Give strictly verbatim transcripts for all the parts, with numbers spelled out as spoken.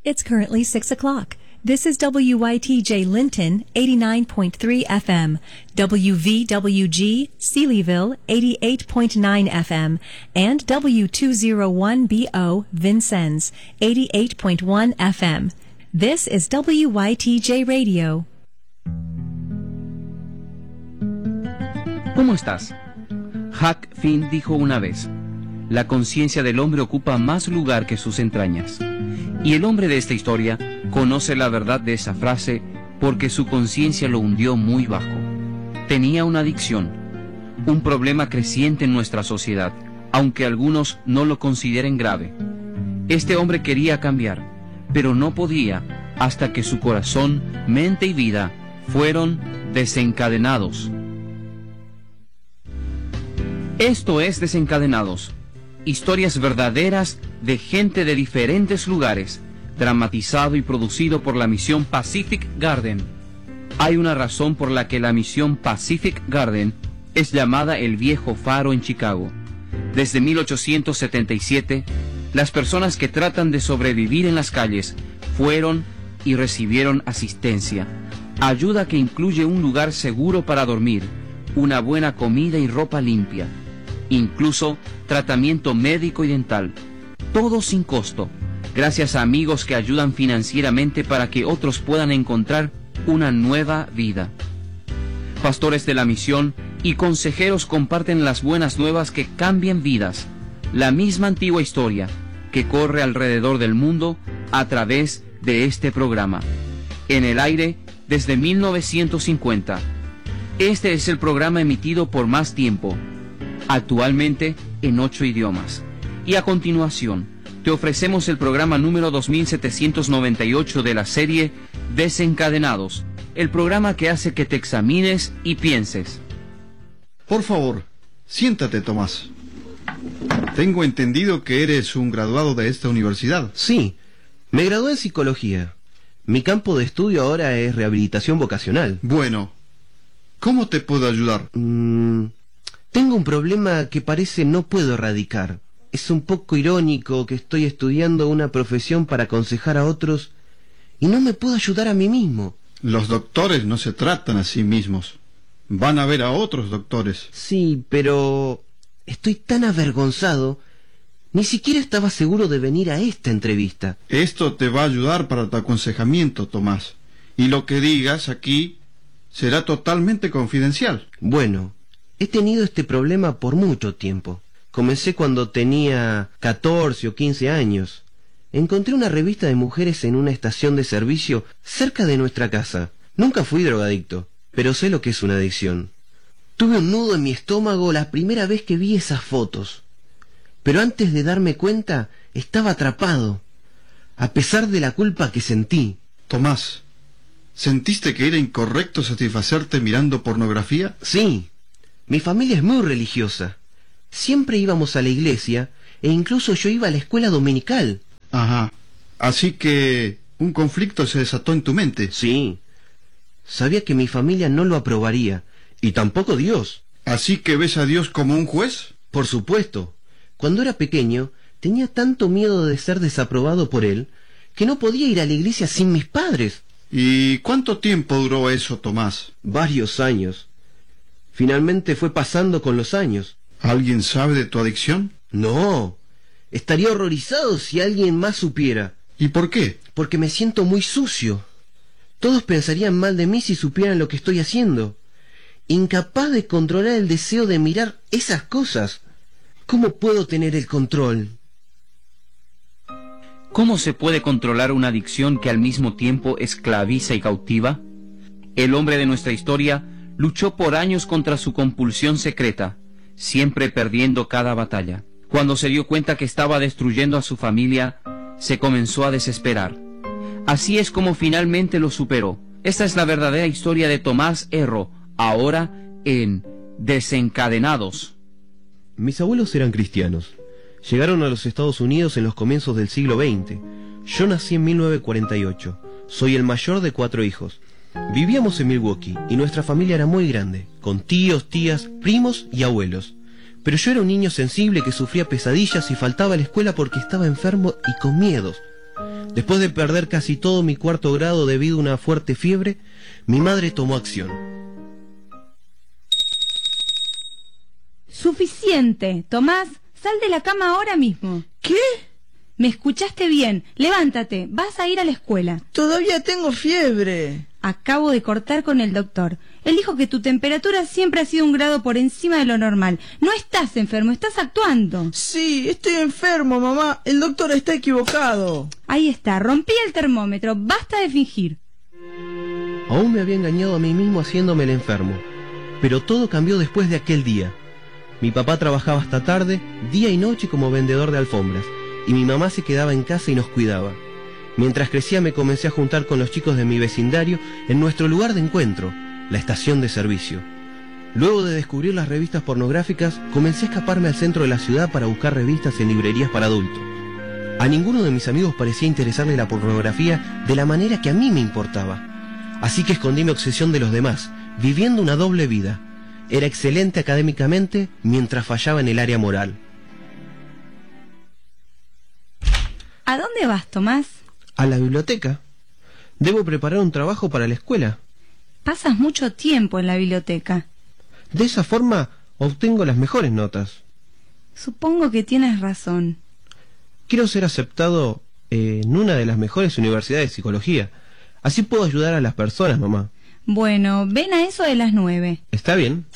It's currently six o'clock. This is W Y T J Linton, eighty-nine point three F M, W V W G Sealyville, eighty-eight point nine F M, and W two oh one B O Vincennes, eighty-eight point one F M. This is W Y T J Radio. ¿Cómo estás? Huck Finn dijo una vez: la conciencia del hombre ocupa más lugar que sus entrañas. Y el hombre de esta historia conoce la verdad de esa frase porque su conciencia lo hundió muy bajo. Tenía una adicción, un problema creciente en nuestra sociedad, aunque algunos no lo consideren grave. Este hombre quería cambiar, pero no podía hasta que su corazón, mente y vida fueron desencadenados. Esto es Desencadenados. Historias verdaderas de gente de diferentes lugares, dramatizado y producido por la misión Pacific Garden. Hay una razón por la que la misión Pacific Garden es llamada el Viejo Faro en Chicago. Desde mil ochocientos setenta y siete, las personas que tratan de sobrevivir en las calles fueron y recibieron asistencia, ayuda que incluye un lugar seguro para dormir, una buena comida y ropa limpia, incluso tratamiento médico y dental, todo sin costo, gracias a amigos que ayudan financieramente para que otros puedan encontrar una nueva vida. Pastores de la misión y consejeros comparten las buenas nuevas que cambian vidas, la misma antigua historia que corre alrededor del mundo a través de este programa. En el aire desde mil novecientos cincuenta. Este es el programa emitido por más tiempo, actualmente en ocho idiomas. Y a continuación, te ofrecemos el programa número dos mil setecientos noventa y ocho de la serie Desencadenados, el programa que hace que te examines y pienses. Por favor, siéntate, Tomás. Tengo entendido que eres un graduado de esta universidad. Sí, me gradué en psicología. Mi campo de estudio ahora es rehabilitación vocacional. Bueno, ¿cómo te puedo ayudar? Mm, tengo un problema que parece no puedo erradicar. Es un poco irónico que estoy estudiando una profesión para aconsejar a otros y no me puedo ayudar a mí mismo. Los doctores no se tratan a sí mismos. Van a ver a otros doctores. Sí, pero estoy tan avergonzado. Ni siquiera estaba seguro de venir a esta entrevista. Esto te va a ayudar para tu aconsejamiento, Tomás. Y lo que digas aquí será totalmente confidencial. Bueno, he tenido este problema por mucho tiempo. Comencé cuando tenía catorce o quince años. Encontré una revista de mujeres en una estación de servicio cerca de nuestra casa. Nunca fui drogadicto, pero sé lo que es una adicción. Tuve un nudo en mi estómago la primera vez que vi esas fotos. Pero antes de darme cuenta, estaba atrapado, a pesar de la culpa que sentí. Tomás, ¿sentiste que era incorrecto satisfacerte mirando pornografía? Sí, mi familia es muy religiosa. Siempre íbamos a la iglesia e incluso yo iba a la escuela dominical. Ajá, así que un conflicto se desató en tu mente. Sí, sabía que mi familia no lo aprobaría, y tampoco Dios. ¿Así que ves a Dios como un juez? Por supuesto. Cuando era pequeño, tenía tanto miedo de ser desaprobado por él, que no podía ir a la iglesia sin mis padres. ¿Y cuánto tiempo duró eso, Tomás? Varios años. Finalmente fue pasando con los años. ¿Alguien sabe de tu adicción? No. Estaría horrorizado si alguien más supiera. ¿Y por qué? Porque me siento muy sucio. Todos pensarían mal de mí si supieran lo que estoy haciendo. Incapaz de controlar el deseo de mirar esas cosas. ¿Cómo puedo tener el control? ¿Cómo se puede controlar una adicción que al mismo tiempo esclaviza y cautiva? El hombre de nuestra historia luchó por años contra su compulsión secreta, siempre perdiendo cada batalla. Cuando se dio cuenta que estaba destruyendo a su familia, se comenzó a desesperar. Así es como finalmente lo superó. Esta es la verdadera historia de Tomás Erro, ahora en Desencadenados. Mis abuelos eran cristianos. Llegaron a los Estados Unidos en los comienzos del siglo veinte. Yo nací en mil novecientos cuarenta y ocho. Soy el mayor de cuatro hijos. Vivíamos en Milwaukee y nuestra familia era muy grande, con tíos, tías, primos y abuelos. Pero yo era un niño sensible que sufría pesadillas y faltaba a la escuela porque estaba enfermo y con miedos. Después de perder casi todo mi cuarto grado debido a una fuerte fiebre, mi madre tomó acción. Suficiente, Tomás, sal de la cama ahora mismo. ¿Qué? Me escuchaste bien, levántate, vas a ir a la escuela. Todavía tengo fiebre. Acabo de cortar con el doctor. Él dijo que tu temperatura siempre ha sido un grado por encima de lo normal. No estás enfermo, estás actuando. Sí, estoy enfermo, mamá. El doctor está equivocado. Ahí está, rompí el termómetro, basta de fingir. Aún me había engañado a mí mismo haciéndome el enfermo. Pero todo cambió después de aquel día. Mi papá trabajaba hasta tarde, día y noche como vendedor de alfombras, y mi mamá se quedaba en casa y nos cuidaba. Mientras crecía me comencé a juntar con los chicos de mi vecindario en nuestro lugar de encuentro, la estación de servicio. Luego de descubrir las revistas pornográficas, comencé a escaparme al centro de la ciudad para buscar revistas en librerías para adultos. A ninguno de mis amigos parecía interesarle la pornografía de la manera que a mí me importaba. Así que escondí mi obsesión de los demás, viviendo una doble vida. Era excelente académicamente mientras fallaba en el área moral. ¿A dónde vas, Tomás? A la biblioteca. Debo preparar un trabajo para la escuela. Pasas mucho tiempo en la biblioteca. De esa forma obtengo las mejores notas. Supongo que tienes razón. Quiero ser aceptado en una de las mejores universidades de psicología. Así puedo ayudar a las personas, mamá. Bueno, ven a eso de las nueve. Está bien.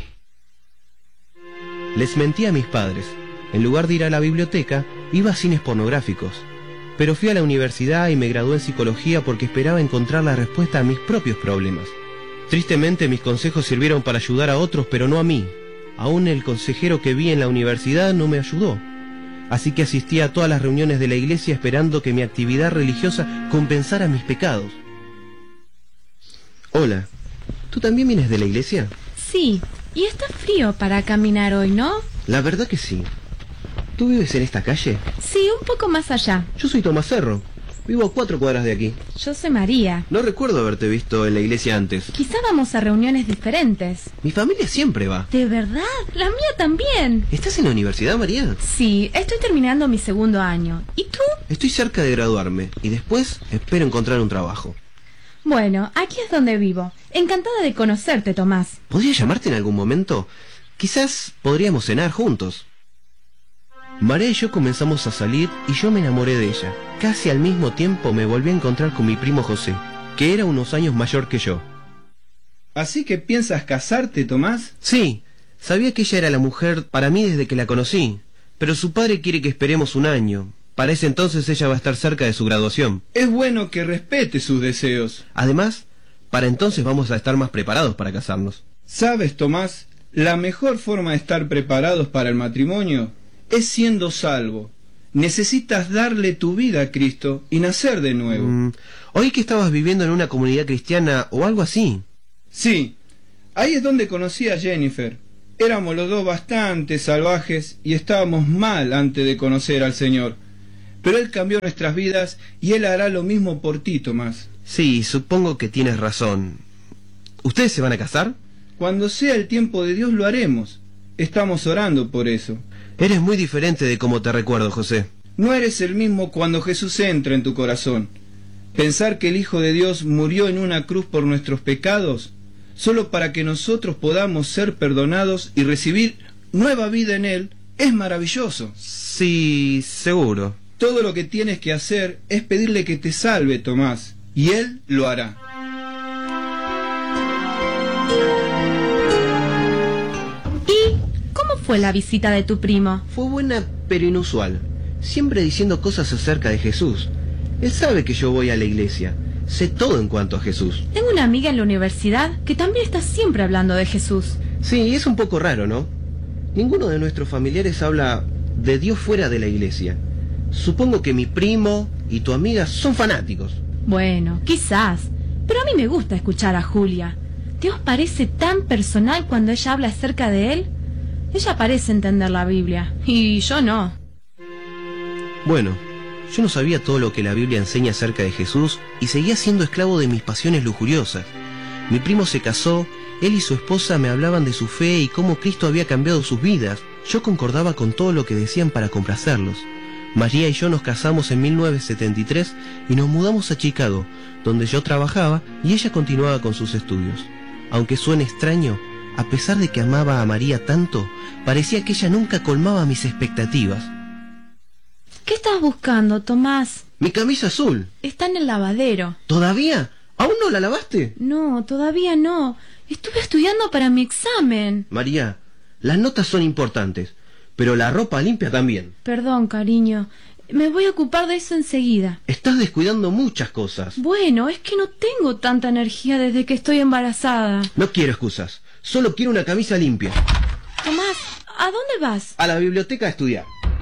Les mentí a mis padres. En lugar de ir a la biblioteca, iba a cines pornográficos. Pero fui a la universidad y me gradué en psicología porque esperaba encontrar la respuesta a mis propios problemas. Tristemente mis consejos sirvieron para ayudar a otros, pero no a mí. Aún el consejero que vi en la universidad no me ayudó. Así que asistí a todas las reuniones de la iglesia esperando que mi actividad religiosa compensara mis pecados. Hola, ¿tú también vienes de la iglesia? Sí, y está frío para caminar hoy, ¿no? La verdad que sí. ¿Tú vives en esta calle? Sí, un poco más allá. Yo soy Tomás Cerro. Vivo a cuatro cuadras de aquí. Yo soy María. No recuerdo haberte visto en la iglesia antes. Quizá vamos a reuniones diferentes. Mi familia siempre va. ¿De verdad? La mía también. ¿Estás en la universidad, María? Sí, estoy terminando mi segundo año. ¿Y tú? Estoy cerca de graduarme y después espero encontrar un trabajo. Bueno, aquí es donde vivo. Encantada de conocerte, Tomás. ¿Podría llamarte en algún momento? Quizás podríamos cenar juntos. María y yo comenzamos a salir y yo me enamoré de ella. Casi al mismo tiempo me volví a encontrar con mi primo José, que era unos años mayor que yo. ¿Así que piensas casarte, Tomás? Sí, sabía que ella era la mujer para mí desde que la conocí, pero su padre quiere que esperemos un año. Para ese entonces ella va a estar cerca de su graduación. Es bueno que respete sus deseos. Además, para entonces vamos a estar más preparados para casarnos. ¿Sabes, Tomás? La mejor forma de estar preparados para el matrimonio es siendo salvo. Necesitas darle tu vida a Cristo y nacer de nuevo. Mm, oí que estabas viviendo en una comunidad cristiana o algo así. Sí, ahí es donde conocí a Jennifer. Éramos los dos bastante salvajes y estábamos mal antes de conocer al Señor. Pero Él cambió nuestras vidas y Él hará lo mismo por ti, Tomás. Sí, supongo que tienes razón. ¿Ustedes se van a casar? Cuando sea el tiempo de Dios lo haremos. Estamos orando por eso. Eres muy diferente de como te recuerdo, José. No eres el mismo cuando Jesús entra en tu corazón. Pensar que el Hijo de Dios murió en una cruz por nuestros pecados, solo para que nosotros podamos ser perdonados y recibir nueva vida en Él, es maravilloso. Sí, seguro. Todo lo que tienes que hacer es pedirle que te salve, Tomás, y Él lo hará. Fue la visita de tu primo. Fue buena pero inusual, siempre diciendo cosas acerca de Jesús. Él sabe que yo voy a la iglesia, sé todo en cuanto a Jesús. Tengo una amiga en la universidad que también está siempre hablando de Jesús. Sí, es un poco raro, ¿no? Ninguno de nuestros familiares habla de Dios fuera de la iglesia. Supongo que mi primo y tu amiga son fanáticos. Bueno, quizás, pero a mí me gusta escuchar a Julia. ¿Te os parece tan personal cuando ella habla acerca de él? Ella parece entender la Biblia, y yo no. Bueno, yo no sabía todo lo que la Biblia enseña acerca de Jesús y seguía siendo esclavo de mis pasiones lujuriosas. Mi primo se casó, él y su esposa me hablaban de su fe y cómo Cristo había cambiado sus vidas. Yo concordaba con todo lo que decían para complacerlos. María y yo nos casamos en mil novecientos setenta y tres y nos mudamos a Chicago, donde yo trabajaba y ella continuaba con sus estudios. Aunque suene extraño, a pesar de que amaba a María tanto, parecía que ella nunca colmaba mis expectativas. ¿Qué estás buscando, Tomás? Mi camisa azul. Está en el lavadero. ¿Todavía? ¿Aún no la lavaste? No, todavía no. Estuve estudiando para mi examen. María, las notas son importantes, pero la ropa limpia también. Perdón, cariño. Me voy a ocupar de eso enseguida. Estás descuidando muchas cosas. Bueno, es que no tengo tanta energía desde que estoy embarazada. No quiero excusas. Solo quiero una camisa limpia. Tomás, ¿a dónde vas? A la biblioteca a estudiar.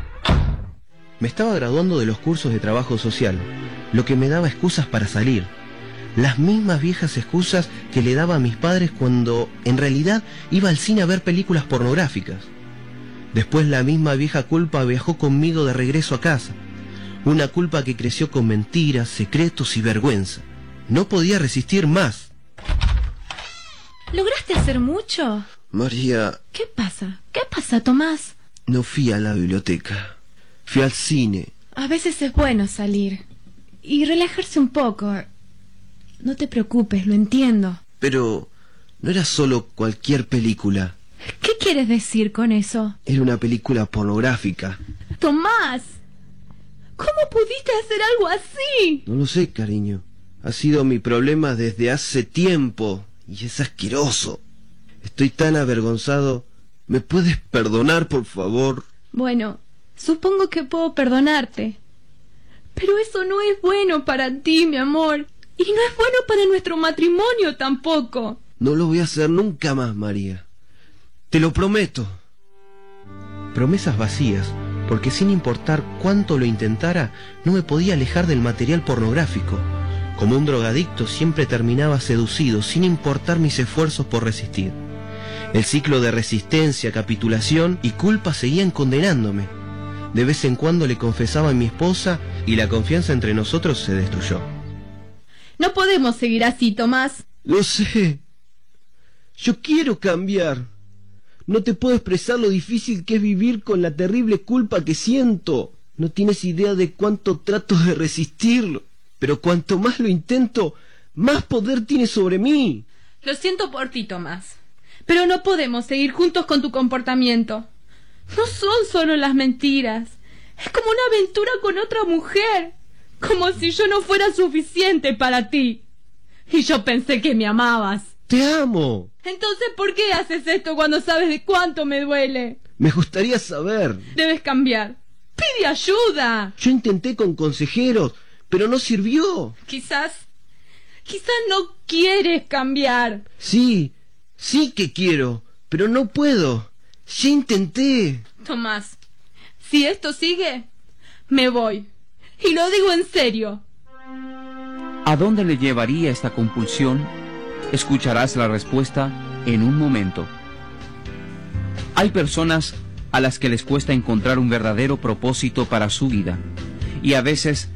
Me estaba graduando de los cursos de trabajo social, lo que me daba excusas para salir. Las mismas viejas excusas que le daba a mis padres cuando, en realidad, iba al cine a ver películas pornográficas. Después la misma vieja culpa viajó conmigo de regreso a casa. Una culpa que creció con mentiras, secretos y vergüenza. No podía resistir más. ¿Lograste hacer mucho? María... ¿Qué pasa? ¿Qué pasa, Tomás? No fui a la biblioteca. Fui al cine. A veces es bueno salir y relajarse un poco. No te preocupes, lo entiendo. Pero no era solo cualquier película. ¿Qué quieres decir con eso? Era una película pornográfica. Tomás, ¿cómo pudiste hacer algo así? No lo sé, cariño. Ha sido mi problema desde hace tiempo y es asqueroso. Estoy tan avergonzado. ¿Me puedes perdonar, por favor? Bueno, supongo que puedo perdonarte. Pero eso no es bueno para ti, mi amor. Y no es bueno para nuestro matrimonio tampoco. No lo voy a hacer nunca más, María. Te lo prometo. Promesas vacías, porque sin importar cuánto lo intentara, no me podía alejar del material pornográfico. Como un drogadicto siempre terminaba seducido, sin importar mis esfuerzos por resistir. El ciclo de resistencia, capitulación y culpa seguían condenándome. De vez en cuando le confesaba a mi esposa y la confianza entre nosotros se destruyó. No podemos seguir así, Tomás. Lo sé. Yo quiero cambiar. No te puedo expresar lo difícil que es vivir con la terrible culpa que siento. No tienes idea de cuánto trato de resistirlo. Pero cuanto más lo intento, más poder tiene sobre mí. Lo siento por ti, Tomás. Pero no podemos seguir juntos con tu comportamiento. No son solo las mentiras. Es como una aventura con otra mujer. Como si yo no fuera suficiente para ti. Y yo pensé que me amabas. ¡Te amo! Entonces, ¿por qué haces esto cuando sabes de cuánto me duele? Me gustaría saber. Debes cambiar. ¡Pide ayuda! Yo intenté con consejeros, pero no sirvió. Quizás... Quizás no quieres cambiar. Sí, sí que quiero, pero no puedo. Ya intenté. Tomás, si esto sigue, me voy. Y lo digo en serio. ¿A dónde le llevaría esta compulsión? Escucharás la respuesta en un momento. Hay personas a las que les cuesta encontrar un verdadero propósito para su vida, y a veces